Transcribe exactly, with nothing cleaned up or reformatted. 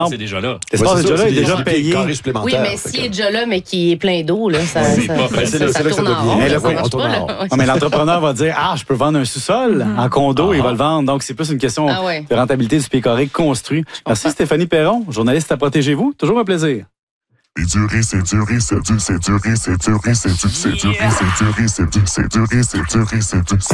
C'est déjà là. L'espace Ouais, est déjà là, c'est il est déjà des payé. carrés supplémentaires. Oui, mais Fait s'il que- est déjà là, mais qu'il est plein d'eau, là, ça, Oui, ça, pas- ça, ben, c'est ça, là- ça c'est là que tourne ça en devient- rond. Mais là, là, Ça on marche tourne pas, en là. rond. Ouais. Non, mais l'entrepreneur va dire, ah, je peux vendre un sous-sol en condo, il va le vendre. Donc, c'est plus une question Ah ouais. de rentabilité du pied carré construit. Merci Stéphanie Perron, journaliste à Protégez-vous. Toujours un plaisir. C'est dur, c'est dur, c'est dur, c'est dur, c'est dur, c'est dur, c'est dur, c'est dur, c'est dur, c'est dur, c'est dur, c'est dur, c'est dur.